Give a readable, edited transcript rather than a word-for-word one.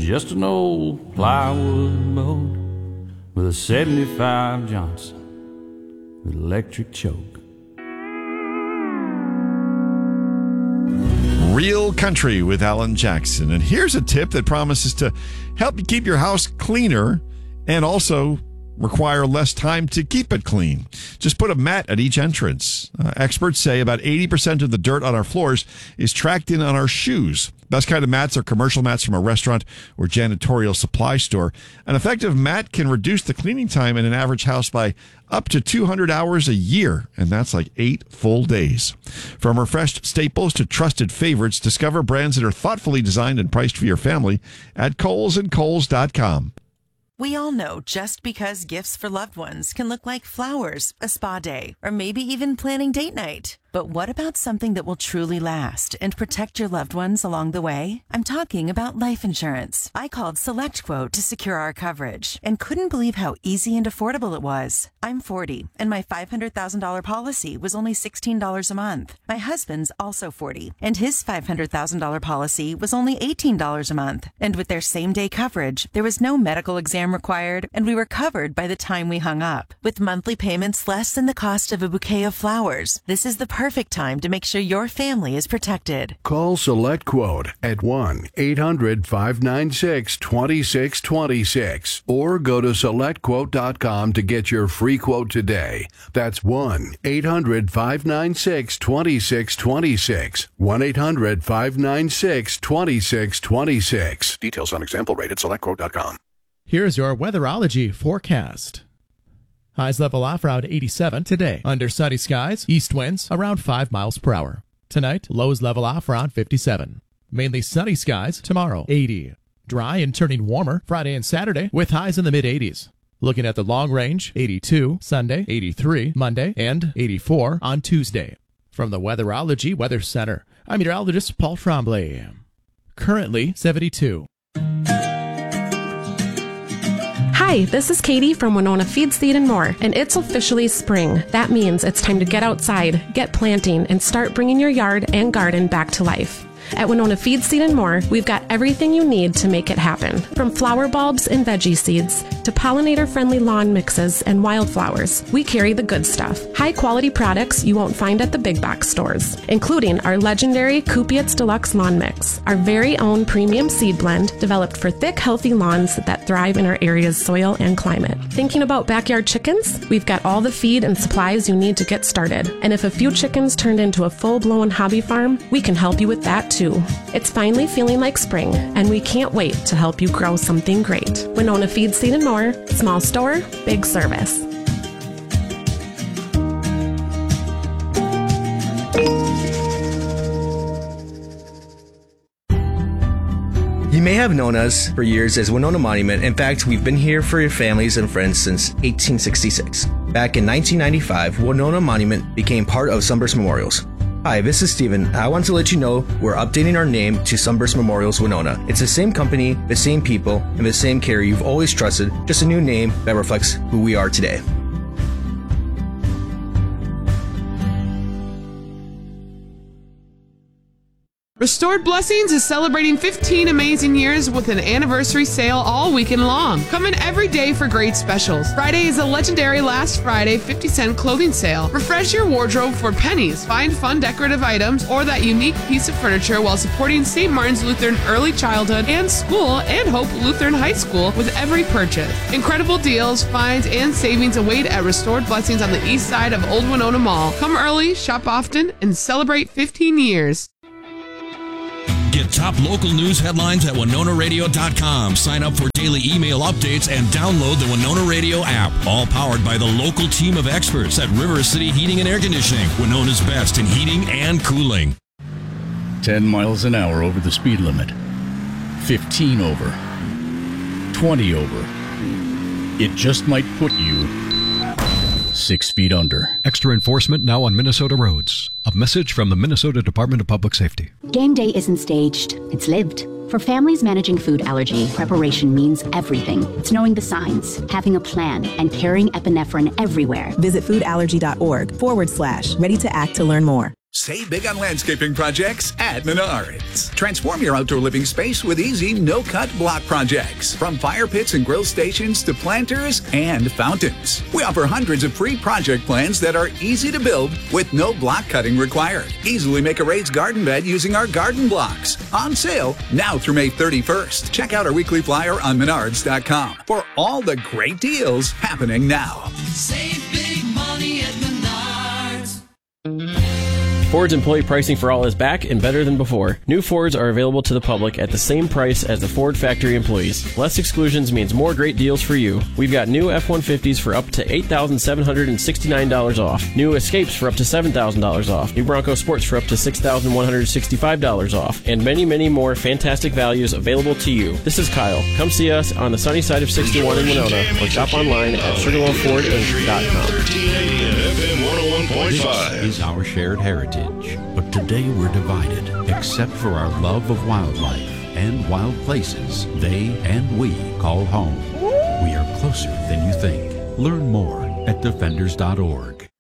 just an old plywood mold with a 75 Johnson with electric choke. Real Country with Alan Jackson. And here's a tip that promises to help you keep your house cleaner and also require less time to keep it clean. Just put a mat at each entrance. Experts say about 80% of the dirt on our floors is tracked in on our shoes. Best kind of mats are commercial mats from a restaurant or janitorial supply store. An effective mat can reduce the cleaning time in an average house by up to 200 hours a year, and that's like 8 full days. From refreshed staples to trusted favorites, discover brands that are thoughtfully designed and priced for your family at KohlsandKohls.com. We all know just because gifts for loved ones can look like flowers, a spa day, or maybe even planning date night. But what about something that will truly last and protect your loved ones along the way? I'm talking about life insurance. I called SelectQuote to secure our coverage and couldn't believe how easy and affordable it was. I'm 40, and my $500,000 policy was only $16 a month. My husband's also 40, and his $500,000 policy was only $18 a month. And with their same-day coverage, there was no medical exam required, and we were covered by the time we hung up. With monthly payments less than the cost of a bouquet of flowers, this is the perfect time to make sure your family is protected. Call SelectQuote at 1-800-596-2626 or go to SelectQuote.com to get your free quote today. That's 1-800-596-2626. 1-800-596-2626. Details on example rate at SelectQuote.com. Here's your weatherology forecast. Highs level off around 87 today. Under sunny skies, east winds around 5 miles per hour. Tonight, lows level off around 57. Mainly sunny skies tomorrow, 80. Dry and turning warmer Friday and Saturday with highs in the mid-80s. Looking at the long range, 82 Sunday, 83 Monday, and 84 on Tuesday. From the Weatherology Weather Center, I'm meteorologist Paul Tremblay. Currently 72. Hi, this is Katie from Winona Feed, Seed & More, and it's officially spring. That means it's time to get outside, get planting, and start bringing your yard and garden back to life. At Winona Feed, Seed & More, we've got everything you need to make it happen. From flower bulbs and veggie seeds to pollinator-friendly lawn mixes and wildflowers, we carry the good stuff. High-quality products you won't find at the big box stores, including our legendary Kupiec Deluxe Lawn Mix, our very own premium seed blend developed for thick, healthy lawns that thrive in our area's soil and climate. Thinking about backyard chickens? We've got all the feed and supplies you need to get started. And if a few chickens turned into a full-blown hobby farm, we can help you with that too. It's finally feeling like spring, and we can't wait to help you grow something great. Winona Feed, Seed & More, small store, big service. You may have known us for years as Winona Monument. In fact, we've been here for your families and friends since 1866. Back in 1995, Winona Monument became part of Sunburst Memorials. Hi, this is Steven. I want to let you know we're updating our name to Sunburst Memorials Winona. It's the same company, the same people, and the same care you've always trusted, just a new name that reflects who we are today. Restored Blessings is celebrating 15 amazing years with an anniversary sale all weekend long. Come in every day for great specials. Friday is a legendary Last Friday 50-cent clothing sale. Refresh your wardrobe for pennies. Find fun decorative items or that unique piece of furniture while supporting St. Martin's Lutheran Early Childhood and School and Hope Lutheran High School with every purchase. Incredible deals, finds, and savings await at Restored Blessings on the east side of Old Winona Mall. Come early, shop often, and celebrate 15 years. Get top local news headlines at WinonaRadio.com. Sign up for daily email updates and download the Winona Radio app. All powered by the local team of experts at River City Heating and Air Conditioning, Winona's best in heating and cooling. 10 miles an hour over the speed limit. 15 over. 20 over. It just might put you 6 feet under. Extra enforcement now on Minnesota roads. A message from the Minnesota Department of Public Safety. Game day isn't staged, it's lived. For families managing food allergy, preparation means everything. It's knowing the signs, having a plan, and carrying epinephrine everywhere. Visit foodallergy.org/ready to act to learn more. Save big on landscaping projects at Menards. Transform your outdoor living space with easy, no-cut block projects. From fire pits and grill stations to planters and fountains. We offer hundreds of free project plans that are easy to build with no block cutting required. Easily make a raised garden bed using our garden blocks. On sale now through May 31st. Check out our weekly flyer on Menards.com for all the great deals happening now. Save big money at Menards. Ford's employee pricing for all is back and better than before. New Fords are available to the public at the same price as the Ford factory employees. Less exclusions means more great deals for you. We've got new F-150s for up to $8,769 off. New Escapes for up to $7,000 off. New Bronco Sports for up to $6,165 off. And many, many more fantastic values available to you. This is Kyle. Come see us on the sunny side of 61 in Winona or shop online at SugarloafFordInc.com. This is our shared heritage, but today we're divided, except for our love of wildlife and wild places they and we call home. We are closer than you think. Learn more at defenders.org.